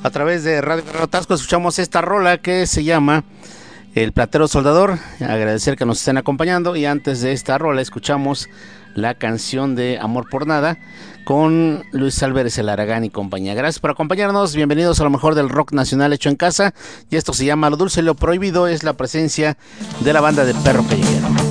A través de Radio Guerrero Tasco escuchamos esta rola que se llama El Platero Soldador. Agradecer que nos estén acompañando, y antes de esta rola escuchamos la canción de Amor por Nada con Luis Álvarez el Aragán y compañía. Gracias por acompañarnos, bienvenidos a lo mejor del rock nacional hecho en casa, y esto se llama Lo Dulce y Lo Prohibido. Es la presencia de la banda de Perro Callejero.